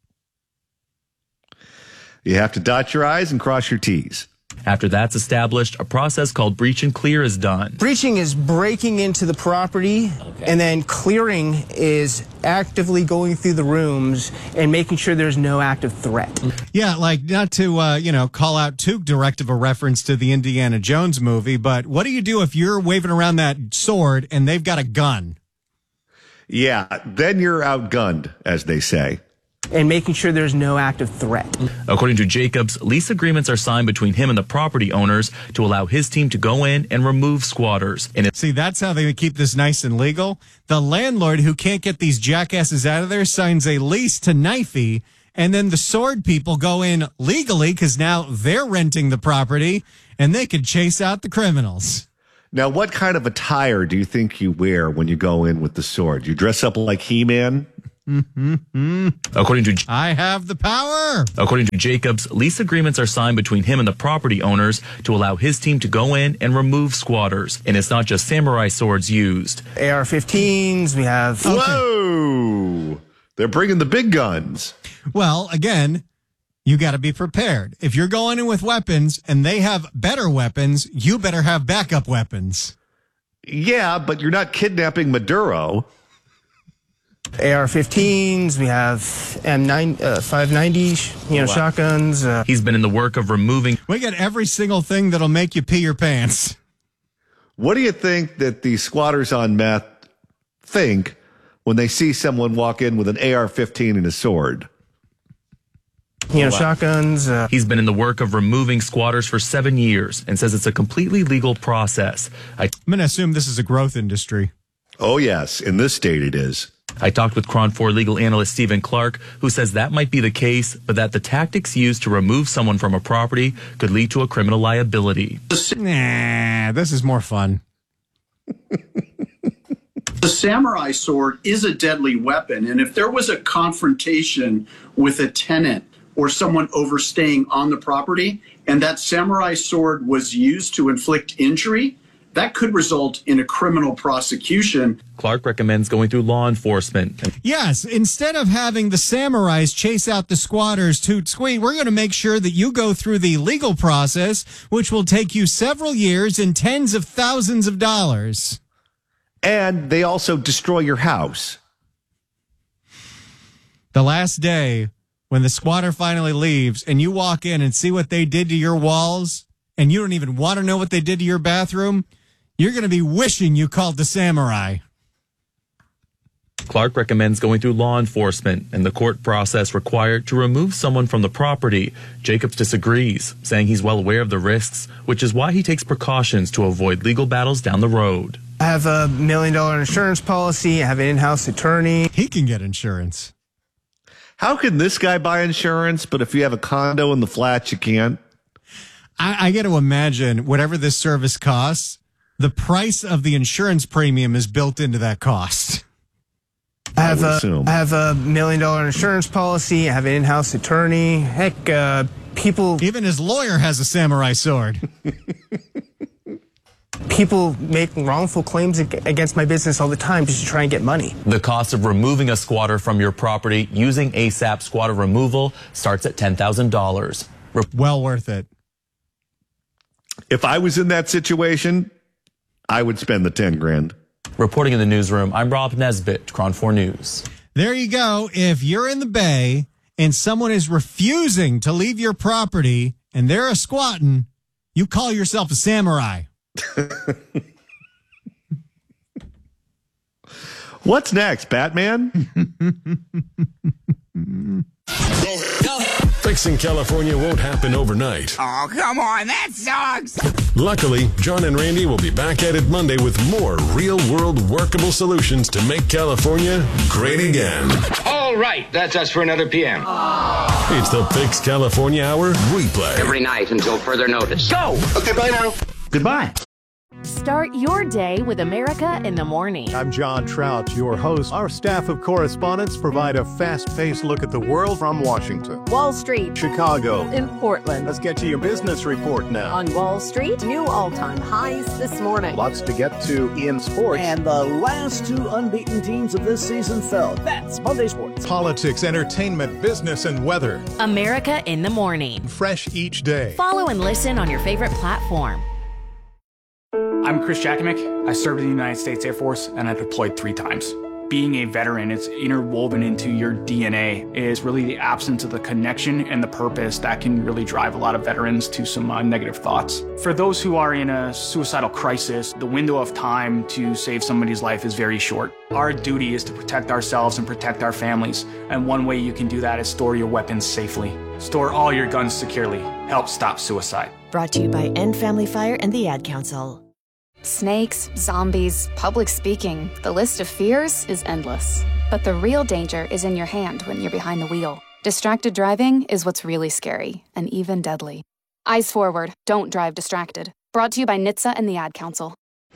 Speaker 5: You have to dot your I's and cross your T's.
Speaker 7: After that's established, a process called breach and clear is done.
Speaker 14: Breaching is breaking into the property, okay. And then clearing is actively going through the rooms and making sure there's no active threat.
Speaker 1: Yeah, like not to, uh, you know, call out too direct of a reference to the Indiana Jones movie, but what do you do if you're waving around that sword and they've got a gun?
Speaker 5: Yeah, then you're outgunned, as they say.
Speaker 14: And making sure there's no active threat.
Speaker 7: According to Jacobs, lease agreements are signed between him and the property owners to allow his team to go in and remove squatters. And it-
Speaker 1: See, that's how they keep this nice and legal. The landlord who can't get these jackasses out of there signs a lease to Knifey, And then the sword people go in legally because now they're renting the property and they could chase out the criminals.
Speaker 5: Now, what kind of attire do you think you wear when you go in with the sword? You dress up like He-Man?
Speaker 1: Mm-hmm.
Speaker 7: According to
Speaker 1: I have the power.
Speaker 7: According to Jacobs, lease agreements are signed between him and the property owners to allow his team to go in and remove squatters. And it's not just samurai swords used.
Speaker 8: A R fifteens, we have...
Speaker 5: Okay. Whoa! They're bringing the big guns.
Speaker 1: Well, again, you got to be prepared. If you're going in with weapons and they have better weapons, you better have backup weapons.
Speaker 5: Yeah, but you're not kidnapping Maduro.
Speaker 8: A R fifteens, we have M nine, uh, five ninety, you know, wow. shotguns. Uh.
Speaker 7: He's been in the work of removing...
Speaker 1: We got every single thing that'll make you pee your pants.
Speaker 5: What do you think that the squatters on meth think when they see someone walk in with an A R fifteen and a sword?
Speaker 8: You know, oh, wow. shotguns. Uh.
Speaker 7: He's been in the work of removing squatters for seven years and says it's a completely legal process. I
Speaker 1: I'm going to assume this is a growth industry.
Speaker 5: Oh, yes. In this state, it is.
Speaker 7: I talked with Cron four legal analyst Stephen Clark, who says that might be the case, but that the tactics used to remove someone from a property could lead to a criminal liability.
Speaker 1: Nah, this is more fun.
Speaker 10: The samurai sword is a deadly weapon, and if there was a confrontation with a tenant or someone overstaying on the property, and that samurai sword was used to inflict injury, that could result in a criminal prosecution.
Speaker 7: Clark recommends going through law enforcement.
Speaker 1: Yes, instead of having the samurais chase out the squatters toot squeak, we're going to make sure that you go through the legal process, which will take you several years and tens of thousands of dollars.
Speaker 5: And they also destroy your house.
Speaker 1: The last day, when the squatter finally leaves and you walk in and see what they did to your walls, and you don't even want to know what they did to your bathroom, you're going to be wishing you called the samurai.
Speaker 7: Clark recommends going through law enforcement and the court process required to remove someone from the property. Jacobs disagrees, saying he's well aware of the risks, which is why he takes precautions to avoid legal battles down the road.
Speaker 8: I have a million dollar insurance policy. I have an in-house attorney.
Speaker 1: He can get insurance.
Speaker 5: How can this guy buy insurance, but if you have a condo in the flats, you can't?
Speaker 1: I, I got to imagine whatever this service costs, the price of the insurance premium is built into that cost.
Speaker 8: I have I a I have a million dollar insurance policy. I have an in-house attorney. Heck, uh, people.
Speaker 1: Even his lawyer has a samurai sword.
Speaker 8: People make wrongful claims against my business all the time just to try and get money.
Speaker 7: The cost of removing a squatter from your property using ASAP squatter removal starts at ten thousand dollars.
Speaker 1: Well worth it.
Speaker 5: If I was in that situation, I would spend the ten grand.
Speaker 7: Reporting in the newsroom, I'm Rob Nesbitt, Cron four News.
Speaker 1: There you go. If you're in the Bay and someone is refusing to leave your property and they're a squatting, you call yourself a samurai.
Speaker 5: What's next, Batman?
Speaker 4: Fixing California won't happen overnight.
Speaker 18: Oh, come on, that sucks.
Speaker 4: Luckily, John and Randy will be back at it Monday with more real-world workable solutions to make California great again.
Speaker 11: All right, that's us for another P M. Aww.
Speaker 4: It's the Fix California Hour replay.
Speaker 11: Every night until further notice. Go!
Speaker 5: Okay, bye now. Goodbye.
Speaker 28: Start your day with America in the Morning.
Speaker 16: I'm John Trout, your host. Our staff of correspondents provide a fast-paced look at the world from Washington,
Speaker 28: Wall Street,
Speaker 16: Chicago,
Speaker 28: and Portland.
Speaker 16: Let's get to your business report now.
Speaker 28: On Wall Street, new all-time highs this morning.
Speaker 16: Lots to get to in sports.
Speaker 22: And the last two unbeaten teams of this season fell. That's Monday Sports.
Speaker 16: Politics, entertainment, business, and weather.
Speaker 28: America in the Morning.
Speaker 16: Fresh each day.
Speaker 28: Follow and listen on your favorite platform.
Speaker 23: I'm Chris Jakimick. I served in the United States Air Force and I deployed three times. Being a veteran, it's interwoven into your D N A. It is really the absence of the connection and the purpose that can really drive a lot of veterans to some uh, negative thoughts. For those who are in a suicidal crisis, the window of time to save somebody's life is very short. Our duty is to protect ourselves and protect our families. And one way you can do that is store your weapons safely. Store all your guns securely. Help stop suicide.
Speaker 24: Brought to you by End Family Fire and the Ad Council.
Speaker 13: Snakes, zombies, public speaking, the list of fears is endless. But the real danger is in your hand when you're behind the wheel. Distracted driving is what's really scary and even deadly. Eyes forward, don't drive distracted. Brought to you by N H T S A and the Ad Council.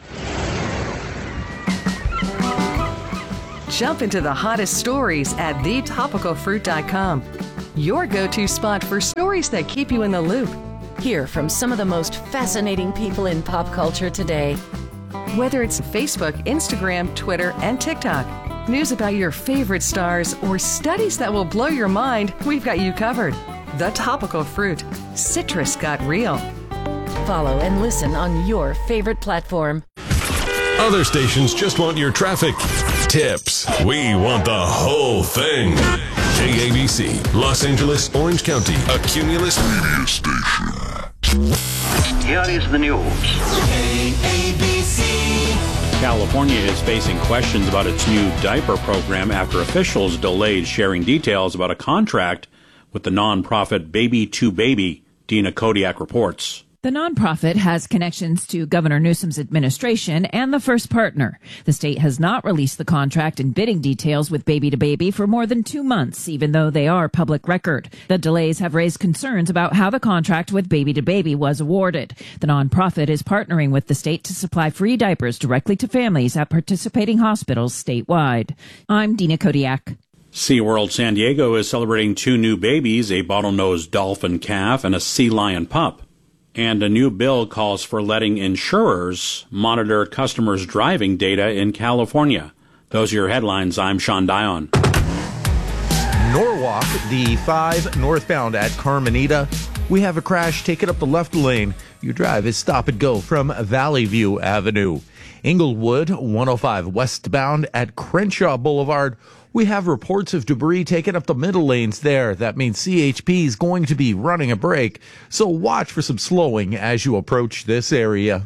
Speaker 27: Jump into the hottest stories at the topical fruit dot com. Your go-to spot for stories that keep you in the loop.
Speaker 28: Hear from some of the most fascinating people in pop culture today.
Speaker 27: Whether it's Facebook, Instagram, Twitter, and TikTok, news about your favorite stars, or studies that will blow your mind, we've got you covered. The Topical Fruit. Citrus got real.
Speaker 28: Follow and listen on your favorite platform.
Speaker 4: Other stations just want your traffic tips. We want the whole thing. K A B C, Los Angeles, Orange County, a Cumulus media station.
Speaker 3: Here is the news.
Speaker 6: K A B C. California is facing questions about its new diaper program after officials delayed sharing details about a contract with the nonprofit Baby to Baby. Dina Kodiak reports.
Speaker 9: The nonprofit has connections to Governor Newsom's administration and the first partner. The state has not released the contract and bidding details with Baby to Baby for more than two months, even though they are public record. The delays have raised concerns about how the contract with Baby to Baby was awarded. The nonprofit is partnering with the state to supply free diapers directly to families at participating hospitals statewide. I'm Dina Kodiak.
Speaker 6: SeaWorld San Diego is celebrating two new babies, a bottlenose dolphin calf and a sea lion pup. And a new bill calls for letting insurers monitor customers' driving data in California. Those are your headlines. I'm Sean Dion.
Speaker 12: Norwalk, the five northbound at Carmenita. We have a crash. Take it up the left lane. Your drive is stop and go from Valley View Avenue. Inglewood, one oh five westbound at Crenshaw Boulevard. We have reports of debris taking up the middle lanes there. That means C H P is going to be running a break, so watch for some slowing as you approach this area.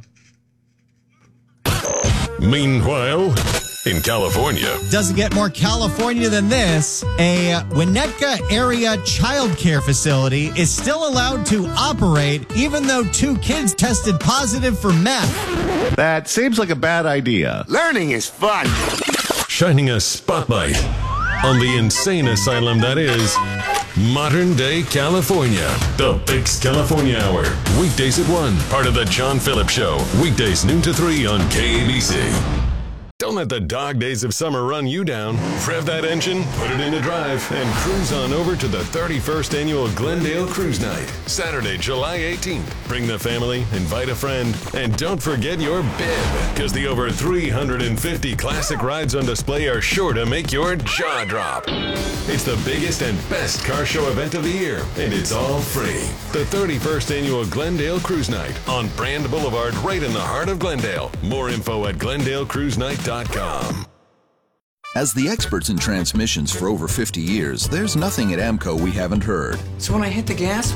Speaker 4: Meanwhile, in California.
Speaker 1: Doesn't get more California than this. A Winnetka area child care facility is still allowed to operate even though two kids tested positive for meth.
Speaker 5: That seems like a bad idea.
Speaker 3: Learning is fun.
Speaker 4: Shining a spotlight on the insane asylum that is modern day California. The Fix California Hour. Weekdays at one. Part of the John Phillips Show. Weekdays noon to three on K A B C. Don't let the dog days of summer run you down. Rev that engine, put it into drive, and cruise on over to the thirty-first Annual Glendale Cruise Night, Saturday, July eighteenth. Bring the family, invite a friend, and don't forget your bib, because the over three hundred fifty classic rides on display are sure to make your jaw drop. It's the biggest and best car show event of the year, and it's all free. The thirty-first Annual Glendale Cruise Night on Brand Boulevard, right in the heart of Glendale. More info at glendale cruise night dot com.
Speaker 15: As the experts in transmissions for over fifty years, there's nothing at AMCO we haven't heard.
Speaker 18: So when I hit the gas,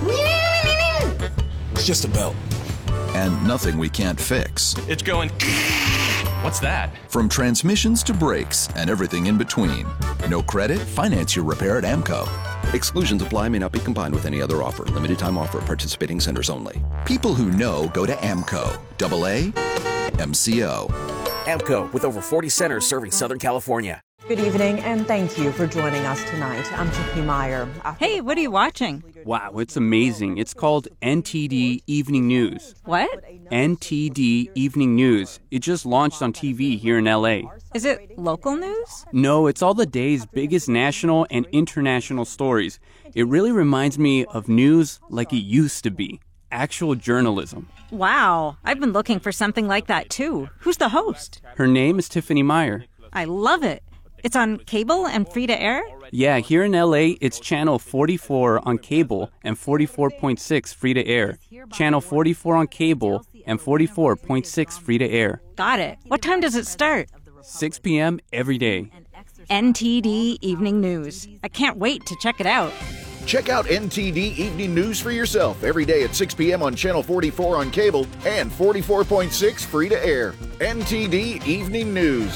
Speaker 15: It's just a belt. And nothing we can't fix.
Speaker 7: It's going... What's that?
Speaker 15: From transmissions to brakes and everything in between. No credit? Finance your repair at AMCO. Exclusions apply, may not be combined with any other offer. Limited time offer at participating centers only. People who know go to AMCO. Double A M C O.
Speaker 17: AMCO, with over forty centers serving Southern California.
Speaker 25: Good evening, and thank you for joining us tonight. I'm Chippy Meyer.
Speaker 26: Hey, what are you watching?
Speaker 29: Wow, it's amazing. It's called N T D Evening News.
Speaker 26: What?
Speaker 29: N T D Evening News. It just launched on T V here in L A.
Speaker 26: Is it local news?
Speaker 29: No, it's all the day's biggest national and international stories. It really reminds me of news like it used to be. Actual journalism.
Speaker 26: Wow, I've been looking for something like that too. Who's the host?
Speaker 29: Her name is Tiffany Meyer.
Speaker 26: I love it. It's on cable and free to air?
Speaker 29: Yeah, here in L A, it's channel forty-four on cable and forty-four point six free to air. Channel forty-four on cable and forty-four point six free to air.
Speaker 26: Got it. What time does it start?
Speaker 29: six p.m. every day.
Speaker 26: N T D Evening News. I can't wait to check it out.
Speaker 25: Check out N T D Evening News for yourself every day at six p.m. on Channel forty-four on cable and forty-four point six free to air. N T D Evening News.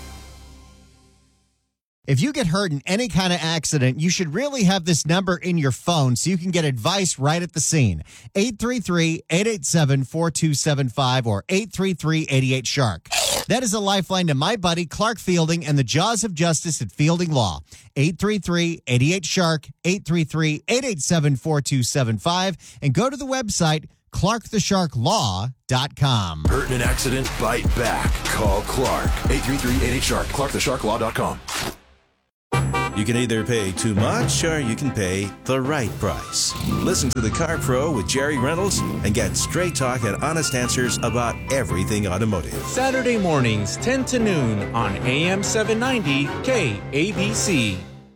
Speaker 1: If you get hurt in any kind of accident, you should really have this number in your phone so you can get advice right at the scene. eight three three, eight eight seven, four two seven five or eight three three, eight eight, shark. That is a lifeline to my buddy Clark Fielding and the Jaws of Justice at Fielding Law. eight three three, eight eight, shark, eight three three, eight eight seven, four two seven five, and go to the website clark the shark law dot com.
Speaker 2: Hurt in an accident? Bite back. Call Clark. eight three three, eight eight, shark. clark the shark law dot com.
Speaker 8: You can either pay too much or you can pay the right price. Listen to the Car Pro with Jerry Reynolds and get straight talk and honest answers about everything automotive.
Speaker 10: Saturday mornings, ten to noon on A M seven ninety K A B C.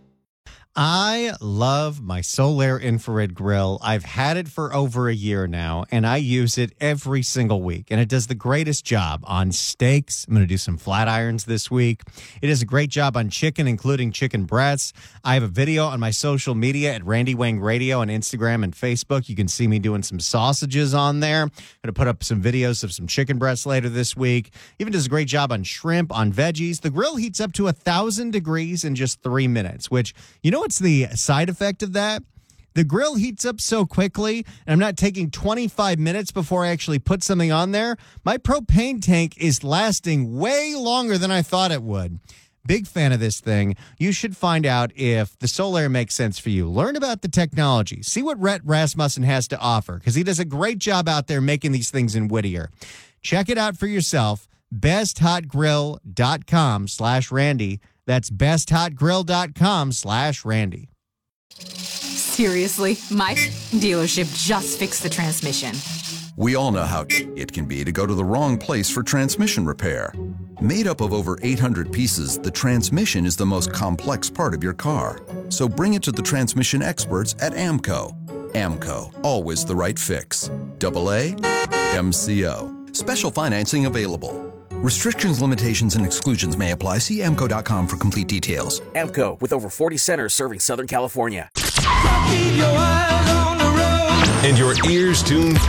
Speaker 1: I love my Solaire infrared grill. I've had it for over a year now, and I use it every single week. And it does the greatest job on steaks. I'm going to do some flat irons this week. It does a great job on chicken, including chicken breasts. I have a video on my social media at Randy Wang Radio on Instagram and Facebook. You can see me doing some sausages on there. I'm going to put up some videos of some chicken breasts later this week. Even does a great job on shrimp, on veggies. The grill heats up to one thousand degrees in just three minutes, which, you know, what's the side effect of that? The grill heats up so quickly, and I'm not taking twenty-five minutes before I actually put something on there. My propane tank is lasting way longer than I thought it would. Big fan of this thing. You should find out if the Solaire makes sense for you. Learn about the technology. See what Rhett Rasmussen has to offer, because he does a great job out there making these things in Whittier. Check it out for yourself. best hot grill dot com slash Randy. That's best hot grill dot com slash Randy.
Speaker 11: Seriously, my dealership just fixed the transmission.
Speaker 15: We all know how it can be to go to the wrong place for transmission repair. Made up of over eight hundred pieces, the transmission is the most complex part of your car. So bring it to the transmission experts at AMCO. AMCO, always the right fix. Double A, M C O. Special financing available. Restrictions, limitations, and exclusions may apply. See A M C O dot com for complete details.
Speaker 17: A M C O, with over forty centers serving Southern California.
Speaker 4: And your ears tuned